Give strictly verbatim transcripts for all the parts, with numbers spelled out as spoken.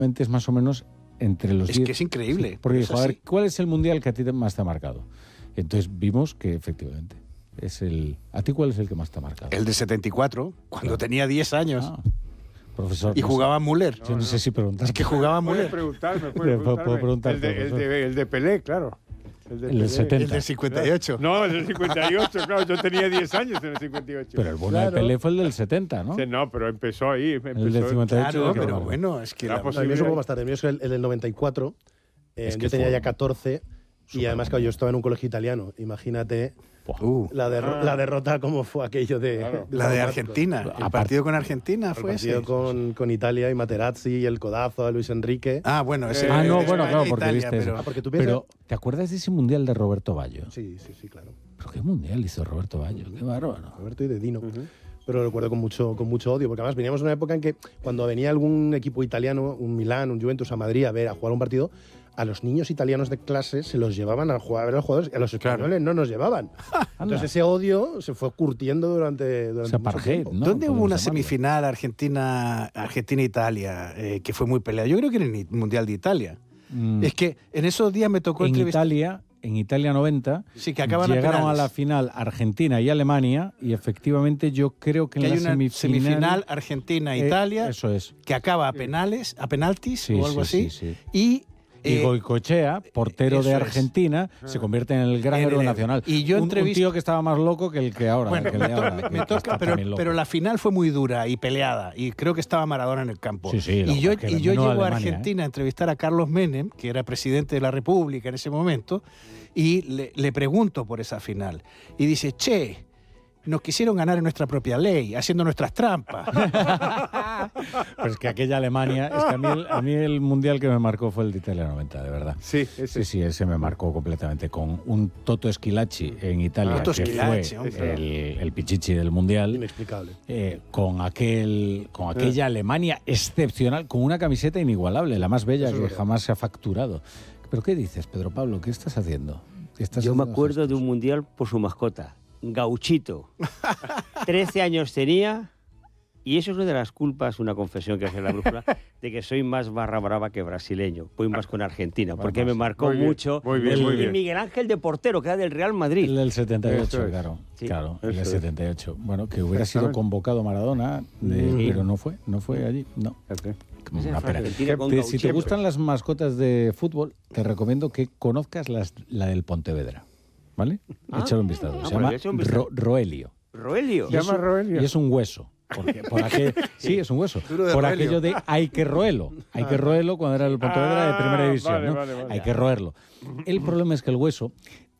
es más o menos entre los Es diez. que es increíble. Sí, porque es dijo, a ver, así. ¿cuál es el mundial que a ti más te ha marcado? Entonces vimos que efectivamente es el... ¿A ti cuál es el que más te ha marcado? El de setenta y cuatro, cuando Claro. tenía diez años. Ah, profesor. Y no jugaba Müller. sé. Yo no, sé si preguntar. Es que jugaba Puedes Müller. preguntarme, Puedo- puedes puedo preguntarme. preguntar, el, de, el, profesor. de, el de Pelé, claro. El, de El del Pelé. setenta. El del cincuenta y ocho. No, el del cincuenta y ocho, claro. Yo tenía diez años en el cincuenta y ocho. Pero el bueno Claro. de Pelé fue el del setenta, ¿no? Sí, no, pero empezó ahí. Empezó, El del cincuenta y ocho. Claro, ¿de qué pero va? bueno, es que Era la- posible. El mío es un poco más tarde, el mío es el, el del noventa y cuatro. Eh, Es que yo tenía fue ya catorce y además que yo estaba en un colegio italiano. Imagínate Uh, la, derro- Ah. la derrota como fue aquello de, Claro. de la de traumático. Argentina. El Aparte- partido con Argentina El fue partido ese. con, con Italia y Materazzi y el codazo a Luis Enrique. Ah, bueno, ese Ah, el no, de bueno, España, claro, porque Italia, viste pero- Ah, porque tú piensas... Pero, ¿te acuerdas de ese mundial de Roberto Baggio? Sí, sí, sí, claro. ¿Pero qué mundial hizo Roberto Baggio? Qué bárbaro. Roberto y de Dino. Pero lo recuerdo con mucho, con mucho odio, porque además veníamos de una época en que cuando venía algún equipo italiano, un Milán, un Juventus a Madrid a ver, a jugar un partido, a los niños italianos de clase se los llevaban a jugar a ver a los jugadores y a los españoles no nos llevaban. Entonces ese odio se fue curtiendo durante, durante Ese mucho apartheid, tiempo. ¿no? ¿Dónde hubo Podemos una llamarlo. semifinal Argentina, Argentina-Italia eh, que fue muy peleada? Yo creo que era en el Mundial de Italia. Mm, Es que en esos días me tocó en entrevistar. Italia, en Italia noventa, Sí, que acaban a llegaron a, penales. la final Argentina y Alemania y efectivamente yo creo que en Que hay la una semifinal, semifinal eh, Argentina-Italia eso es. que acaba a penales, a penaltis Sí, o algo sí, así. sí, sí. Y, Y eh, Goicoechea, portero eso de es. Argentina, se convierte en el gran En héroe el- nacional. y yo un, un entrevist- tío que estaba más loco que el que ahora. bueno, el que me, de to- ahora, me- que- me que toca, está pero, también loco. pero la final fue muy dura y peleada. Y creo que estaba Maradona en el campo. Sí, sí, lo y yo, que y yo menuda llego a Alemania, Argentina a entrevistar a Carlos Menem, que era presidente de la República en ese momento, y le, le pregunto por esa final. Y dice, che, nos quisieron ganar en nuestra propia ley, haciendo nuestras trampas. Pues que aquella Alemania, es que a mí, el, a mí el mundial que me marcó fue el de Italia noventa, de verdad. Sí, ese. Sí, sí, ese me marcó completamente con un Toto Schilacci en Italia, Toto que Schilacci, fue hombre. el, el pichichi del mundial. Inexplicable. Eh, con aquel con aquella Alemania excepcional, con una camiseta inigualable, la más bella Eso es que verdad. jamás se ha facturado. ¿Pero qué dices, Pedro Pablo? ¿Qué estás haciendo? ¿Estás Yo me haciendo acuerdo de gestos? un mundial por su mascota, Gauchito. trece años tenía, y eso es una de las culpas, una confesión que hace la brújula, de que soy más barra brava que brasileño. Voy más con Argentina, porque me marcó Muy bien, mucho. muy bien, el, muy y bien. Miguel Ángel de portero, que era del Real Madrid. El del setenta y ocho, Eso es. claro. Sí. Claro, el del Eso es. setenta y ocho. Bueno, que hubiera sido Exactamente. convocado Maradona, de- Sí. pero no fue, no fue allí, no. Fíjate. Esa Una fue pena. Argentina con Te- si te Gauchito. gustan las mascotas de fútbol, te recomiendo que conozcas las, la del Pontevedra, ¿vale? Ah. Échale un vistazo. Ah, Se pues llama le echo un vistazo. Ro- Roelio. Roelio. Se llama Roelio. Y es un hueso. Porque, por aquel, sí, es un hueso. Duro de Por Roelio. aquello de hay que roerlo. Hay que roerlo cuando era el Pontevedra de primera Ah, división. vale, ¿no? vale, vale. Hay que roerlo. El problema es que el hueso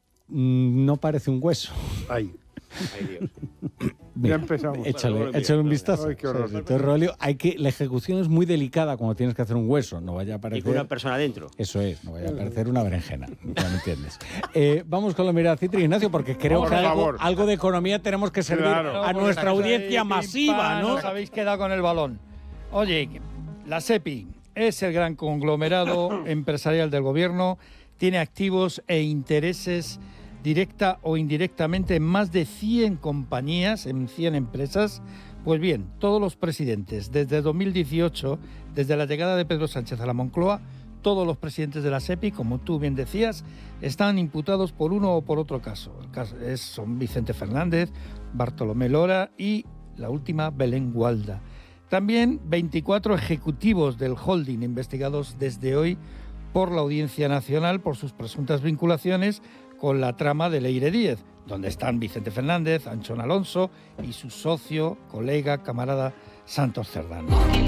mm, no parece un hueso. Ay. Ay, Dios. Mira, empezamos. Échale, Roelio. échale un vistazo. Ay, qué horror. Sí, sí. Entonces, Roelio, hay que, la ejecución es muy delicada cuando tienes que hacer un hueso. No vaya a Y con parecer... una persona dentro. Eso es, no vaya a parecer una berenjena, ya me entiendes. Eh, vamos con la mirada Citri, Ignacio, porque creo Por que algo, favor. algo de economía tenemos que servir Claro. a No, nuestra porque audiencia ahí, masiva, pim, pam, ¿no? Os habéis quedado con el balón. Oye, la SEPI es el gran conglomerado empresarial del gobierno, tiene activos e intereses directa o indirectamente en más de cien compañías, en cien empresas. Pues bien, todos los presidentes, desde dos mil dieciocho, desde la llegada de Pedro Sánchez a la Moncloa, todos los presidentes de la SEPI, como tú bien decías, están imputados por uno o por otro caso. El caso es, son Vicente Fernández, Bartolomé Lora y la última, Belén Gualda. También veinticuatro ejecutivos del holding investigados desde hoy por la Audiencia Nacional por sus presuntas vinculaciones con la trama de Leire Díez, donde están Vicente Fernández, Anchón Alonso y su socio, colega, camarada Santos Cerdán.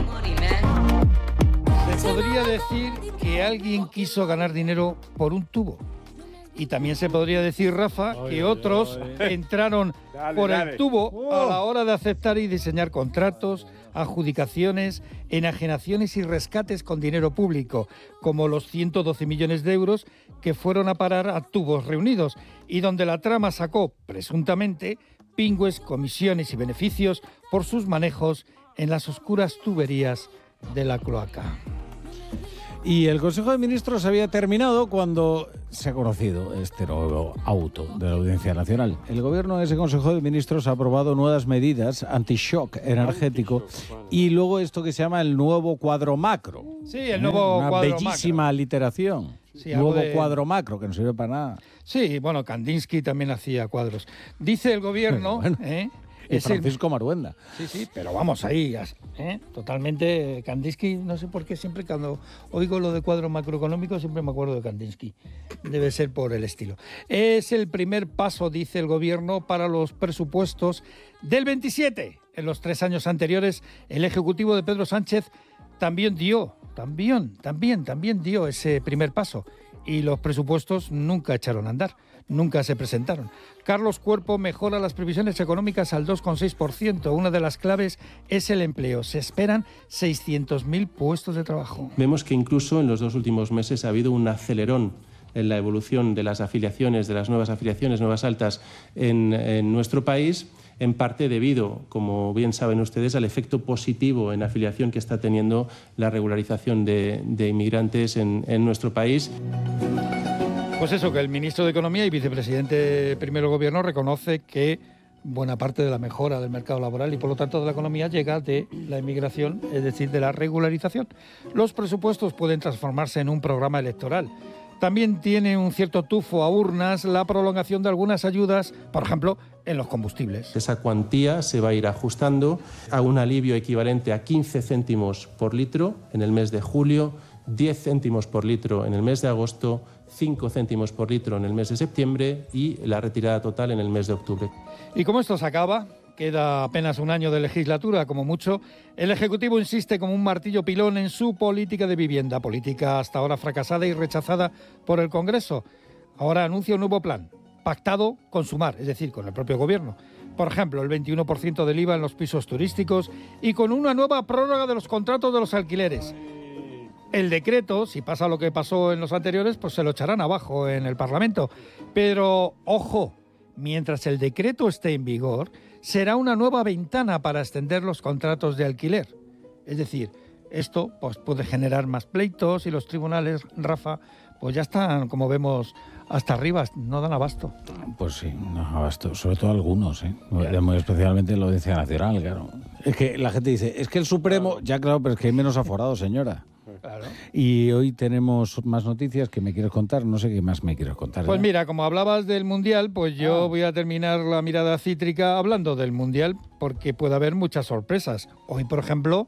Se podría decir que alguien quiso ganar dinero por un tubo. Y también se podría decir, Rafa, que otros entraron Dale, por dale. el tubo a la hora de aceptar y diseñar contratos, adjudicaciones, enajenaciones y rescates con dinero público, como los ciento doce millones de euros que fueron a parar a Tubos Reunidos y donde la trama sacó, presuntamente, pingües, comisiones y beneficios por sus manejos en las oscuras tuberías de la cloaca. Y el Consejo de Ministros había terminado cuando se ha conocido este nuevo auto de la Audiencia Nacional. El Gobierno en ese Consejo de Ministros ha aprobado nuevas medidas anti-shock energético y luego esto que se llama el nuevo cuadro macro. Sí, el nuevo Una cuadro bellísima macro. aliteración. Sí, algo nuevo de- cuadro macro, que no sirve para nada. Sí, bueno, Kandinsky también hacía cuadros. Dice el Gobierno... Bueno. ¿eh? Y es el- Francisco Maruenda. Sí, sí, pero vamos ahí, ¿eh? Totalmente. Kandinsky, no sé por qué siempre cuando oigo lo de cuadro macroeconómico siempre me acuerdo de Kandinsky. Debe ser por el estilo. Es el primer paso, dice el Gobierno, para los presupuestos del veintisiete. En los tres años anteriores, el Ejecutivo de Pedro Sánchez también dio, también, también, también dio ese primer paso. Y los presupuestos nunca echaron a andar, nunca se presentaron. Carlos Cuerpo mejora las previsiones económicas al dos coma seis por ciento. Una de las claves es el empleo. Se esperan seiscientos mil puestos de trabajo. Vemos que incluso en los dos últimos meses ha habido un acelerón en la evolución de las afiliaciones, de las nuevas afiliaciones, nuevas altas en, en nuestro país, en parte debido, como bien saben ustedes, al efecto positivo en afiliación que está teniendo la regularización de, de inmigrantes en, en nuestro país. Pues eso, que el ministro de Economía y vicepresidente primero del Gobierno reconoce que buena parte de la mejora del mercado laboral y por lo tanto de la economía llega de la inmigración, es decir, de la regularización. Los presupuestos pueden transformarse en un programa electoral. También tiene un cierto tufo a urnas la prolongación de algunas ayudas, por ejemplo, en los combustibles. Esa cuantía se va a ir ajustando a un alivio equivalente a quince céntimos por litro en el mes de julio, diez céntimos por litro en el mes de agosto, cinco céntimos por litro en el mes de septiembre y la retirada total en el mes de octubre. Y como esto se acaba, queda apenas un año de legislatura, como mucho, el Ejecutivo insiste como un martillo pilón en su política de vivienda, política hasta ahora fracasada y rechazada por el Congreso. Ahora anuncia un nuevo plan, pactado con Sumar, es decir, con el propio Gobierno. Por ejemplo, el veintiuno por ciento del I V A en los pisos turísticos y con una nueva prórroga de los contratos de los alquileres. El decreto, si pasa lo que pasó en los anteriores, pues se lo echarán abajo en el Parlamento. Pero, ojo, mientras el decreto esté en vigor, será una nueva ventana para extender los contratos de alquiler. Es decir, esto pues, puede generar más pleitos y los tribunales, Rafa, pues ya están, como vemos, hasta arriba, no dan abasto. Pues sí, no abasto, sobre todo algunos, ¿eh? Muy especialmente la Audiencia Nacional, claro. Es que la gente dice, es que el Supremo, ya claro, pero es que hay menos aforados, señora. Claro. Y hoy tenemos más noticias que me quieres contar, no sé qué más me quieres contar. Pues ¿no? mira, como hablabas del Mundial, pues yo voy a terminar la mirada cítrica hablando del Mundial, porque puede haber muchas sorpresas. Hoy, por ejemplo,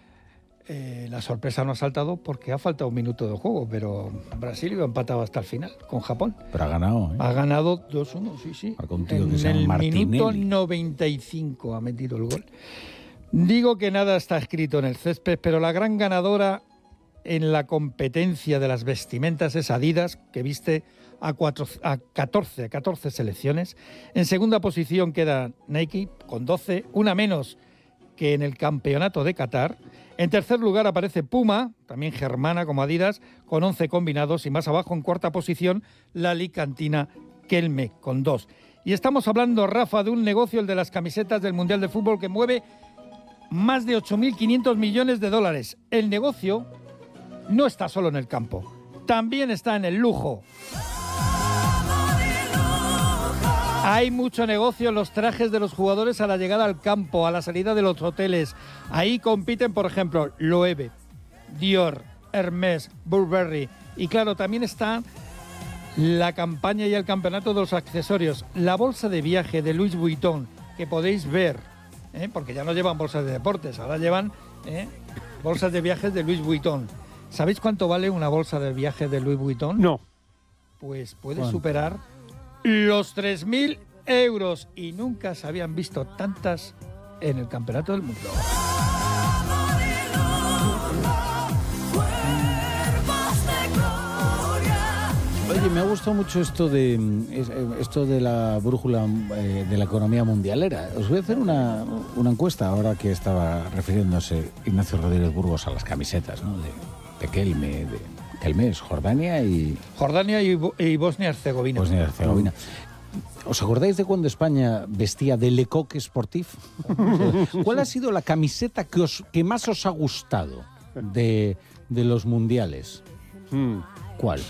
eh, la sorpresa no ha saltado porque ha faltado un minuto de juego, pero Brasil iba empatado hasta el final con Japón. Pero ha ganado, ¿eh? Ha ganado dos uno, sí, sí. Marcó un tío En que se llama el Martinelli. minuto noventa y cinco ha metido el gol. Digo que nada está escrito en el césped, pero la gran ganadora en la competencia de las vestimentas es Adidas, que viste a, cuatro, a catorce, catorce selecciones. En segunda posición queda Nike, con doce, una menos que en el campeonato de Qatar. En tercer lugar aparece Puma, también germana como Adidas, con once combinados. Y más abajo, en cuarta posición, la alicantina Kelme, con dos. Y estamos hablando, Rafa, de un negocio, el de las camisetas del Mundial de Fútbol, que mueve más de ocho mil quinientos millones de dólares. El negocio no está solo en el campo, también está en el lujo. Hay mucho negocio en los trajes de los jugadores a la llegada al campo, a la salida de los hoteles. Ahí compiten, por ejemplo, Loewe, Dior, Hermès, Burberry. Y claro, también está la campaña y el campeonato de los accesorios. La bolsa de viaje de Louis Vuitton, que podéis ver, ¿eh? porque ya no llevan bolsas de deportes, ahora llevan ¿eh? bolsas de viajes de Louis Vuitton. ¿Sabéis cuánto vale una bolsa de viaje de Louis Vuitton? No. Pues puede ¿Cuánto? superar los tres mil euros y nunca se habían visto tantas en el Campeonato del Mundo. Oye, me ha gustado mucho esto de esto de la brújula eh, de la economía mundialera. Os voy a hacer una, una encuesta ahora que estaba refiriéndose Ignacio Rodríguez Burgos a las camisetas, ¿no? De, de Kelme, de Kelme es Jordania y Jordania y, Bo- y Bosnia-Herzegovina. Bosnia y Herzegovina. ¿Os acordáis de cuando España vestía de Le Coq Sportif? ¿Cuál ha sido la camiseta que, os, que más os ha gustado de, de los mundiales? Mm. ¿Cuál?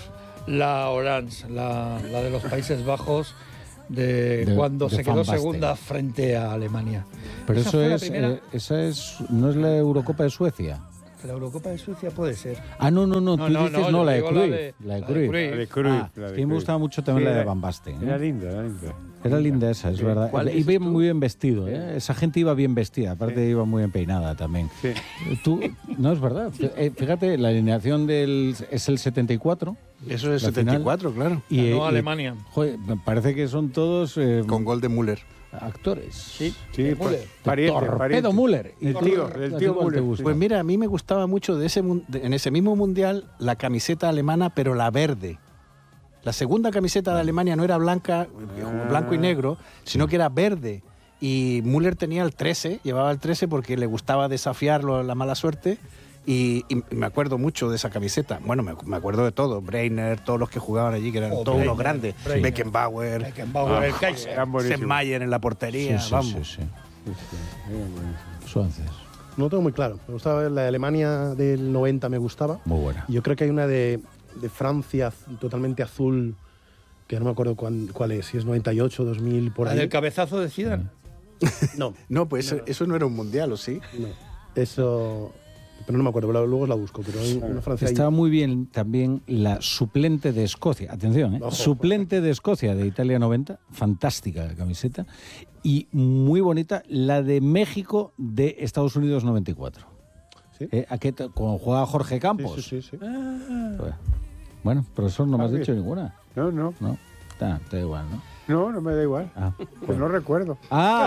La Orange, la, la de los Países Bajos, de, De- cuando de se quedó Van Basten. segunda frente a Alemania. Pero Esa eso fue la es, primera- eh, esa es, no es la Eurocopa de Suecia. La Eurocopa de Suecia puede ser. Ah, no, no, no, No, tú no, dices no, no, yo la de digo Cruyff. la de- La de la de Cruyff. Cruyff. La de Cruyff, Ah, la de es que me Cruyff. gustaba mucho también Sí, la de era- Van Basten. ¿eh? Era linda, era linda. Era linda esa, es verdad. ¿Cuál Y dices bien, tú? muy bien vestido, ¿eh? Esa gente iba bien vestida, aparte iba muy bien peinada también. Sí. Tú, no es verdad. Eh, Fíjate, la alineación del es el setenta y cuatro. Eso es La setenta y cuatro, claro. Y, Ganó eh, y- Alemania. joder, me parece que son todos eh, Con gol de Müller. actores. Sí, Sí, de pa- Müller. pariente, Torpedo pariente. Müller. Y El tú, tío, ¿a el ti tío cuál te Müller. gusta? Pues mira, a mí me gustaba mucho de ese mun- de- en ese mismo mundial la camiseta alemana, pero la verde. La segunda camiseta de Alemania no era blanca, eh, blanco y negro, sino que era verde. Y Müller tenía el trece, llevaba el trece porque le gustaba desafiar lo- la mala suerte. Y, y me acuerdo mucho de esa camiseta. Bueno, me, me acuerdo de todo. Breiner, todos los que jugaban allí, que eran Oh, todos unos Breitner, grandes. Breitner. Beckenbauer, Beckenbauer, el Kaiser. Eran buenísimos. Sennmayer en la portería. Sí, sí, vamos. sí, sí. Sí, sí, eran buenísimos. Suances. No lo tengo muy claro. Me gustaba la de Alemania del noventa, me gustaba. Muy buena. Y yo creo que hay una de, de Francia az- totalmente azul, que no me acuerdo cuán- cuál es, si es noventa y ocho, dos mil, por La ahí. del cabezazo de Zidane. No, No, pues eso, eso no era un mundial, ¿o sí? no. Eso. Pero no me acuerdo, pero luego la busco. Pero hay una Francia ahí. Estaba muy bien también la suplente de Escocia. Atención, ¿eh? Ojo. Suplente de Escocia de Italia noventa. Fantástica la camiseta. Y muy bonita la de México de Estados Unidos noventa y cuatro. ¿Sí? Eh, aquí t- Cuando juega Jorge Campos. Sí, sí, sí, sí. Bueno, Bueno, profesor, no me has Ah, dicho bien. ninguna. No, no, No, está, te da igual, ¿no? no, no me da igual. Ah, Pues no recuerdo.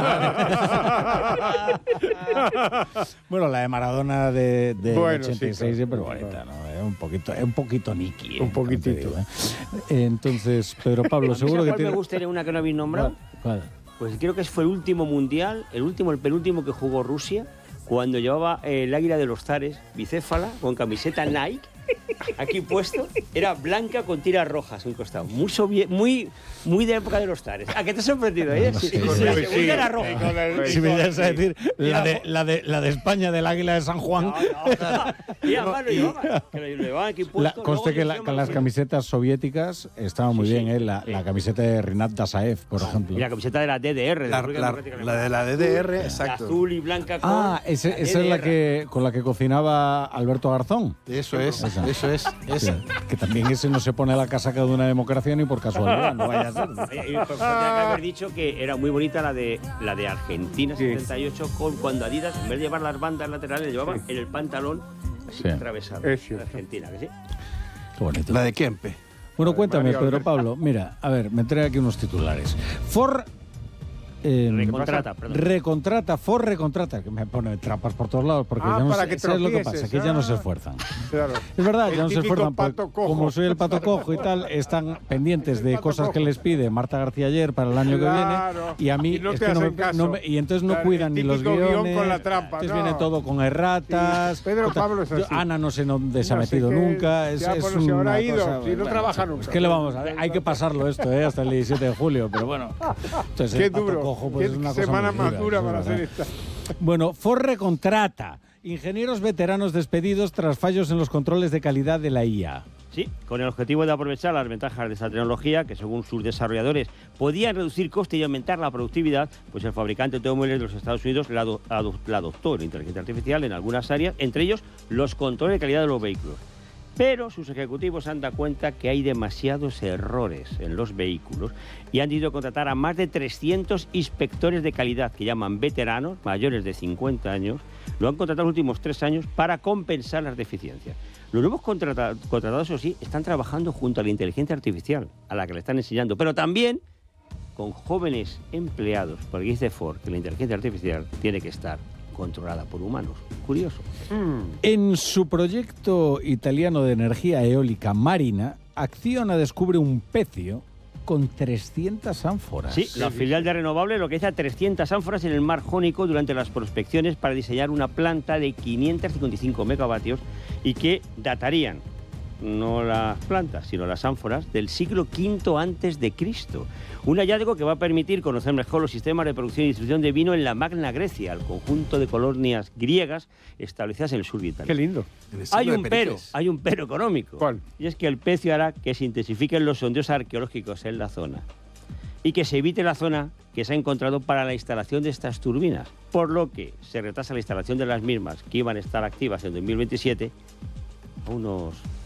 Ah, bueno, la de Maradona de, de Bueno, ochenta y sí, seis claro. es pero bonita, ¿no? Es un poquito, es un poquito Nicky. ¿eh? Un poquitito. Te digo, ¿eh? Entonces, Pedro Pablo, ¿A mí seguro sabes que cuál tiene... me gustaría una que no habéis nombrado? ¿Cuál? Pues creo que fue el último mundial, el último, el penúltimo que jugó Rusia, cuando llevaba el águila de los zares, bicéfala, con camiseta Nike, aquí puesto, era blanca con tiras rojas a un costado. Muy, sovie- muy, muy de época de los zares. ¿A qué te has sorprendido, eh? No Sí, sé. sí, Sí, la sí. segunda era roja. Si me ibas a decir la de, y la, de, la de España del Águila de San Juan. No, no, y además lo llevaba, que lo llevaban aquí puesto. La, luego conste que, yo la- me que lo las fui- camisetas soviéticas estaban muy Sí, bien, sí. ¿eh? La, la camiseta de Rinat Dasaev, por ejemplo. Y la camiseta de la D D R, de La, República la- Democrática la de Alemana. la D D R, La exacto. azul y blanca con Ah, ese- esa es la D D R. que con la que cocinaba Alberto Garzón. Eso es, Esa. eso es. esa. Sí, que también ese no se pone la casaca de una democracia ni por casualidad, no vaya a ser. Oye, y pues, tendría que haber dicho que era muy bonita la de la de Argentina Sí. setenta y ocho, con cuando Adidas, en vez de llevar las bandas laterales, llevaba Sí. en el pantalón así Sí. atravesado. Es La cierto. Argentina, que sí. Qué bonito. La de Kempe. Bueno, cuéntame, Mario Pedro Alberto. Pablo. Mira, a ver, me trae aquí unos titulares. For. eh, Recontrata, perdón. recontrata, For recontrata, que me pone trampas por todos lados, porque Ah, ya no para sé, que ¿sabes lo que tropieces? pasa? Que ya no se Ah. esfuerzan. Claro. Es verdad, El ya no se típico esfuerzan. porque pato cojo. como soy el pato cojo y tal, están pendientes El de pato cosas que cojo. les pide Marta García ayer para el año Claro. que viene. Y a mí Y no es te que no hacen me, caso. no me- y entonces no Claro, cuidan el ni los típico guión guiones. con la trampa, Entonces no. viene todo con erratas. Sí, Pedro Otra- Pablo es yo- así. Ana no se dónde se ha No sé metido qué, nunca. Es, ya, es pues, no se habrá una ido, cosa- si no trabaja pues, nunca. ¿qué le vamos a ver? Hay que pasarlo esto, ¿eh? Hasta el diecisiete de julio, pero bueno. Entonces, Qué el pato duro. cojo, pues, Qué es una cosa semana muy más dura, dura eso es para hacer verdad. esta. Bueno, Ford recontrata. Ingenieros veteranos despedidos tras fallos en los controles de calidad de la I A. Sí, con el objetivo de aprovechar las ventajas de esta tecnología, que según sus desarrolladores podían reducir coste y aumentar la productividad, pues el fabricante de automóviles de los Estados Unidos la, ado- ado- la adoptó la inteligencia artificial en algunas áreas, entre ellos los controles de calidad de los vehículos. Pero sus ejecutivos se han dado cuenta que hay demasiados errores en los vehículos y han ido a contratar a más de trescientos inspectores de calidad, que llaman veteranos, mayores de cincuenta años. Lo han contratado los últimos tres años para compensar las deficiencias. Los nuevos contrata- contratados, eso sí, están trabajando junto a la inteligencia artificial, a la que le están enseñando, pero también con jóvenes empleados, porque dice Ford que la inteligencia artificial tiene que estar controlada por humanos. Curioso. En su proyecto italiano de energía eólica marina, Acciona descubre un pecio con trescientas ánforas. Sí, la filial de Renovables localiza trescientas ánforas en el mar Jónico durante las prospecciones para diseñar una planta de quinientos cincuenta y cinco megavatios y que datarían no las plantas, sino las ánforas, del siglo quinto antes de Cristo. Un hallazgo que va a permitir conocer mejor los sistemas de producción y distribución de vino en la Magna Grecia, el conjunto de colonias griegas establecidas en el sur de Italia. Qué lindo. Hay un pero, hay un pero económico. ¿Cuál? Y es que el precio hará que se intensifiquen los sondeos arqueológicos en la zona y que se evite la zona que se ha encontrado para la instalación de estas turbinas, por lo que se retrasa la instalación de las mismas, que iban a estar activas en dos mil veintisiete, a unos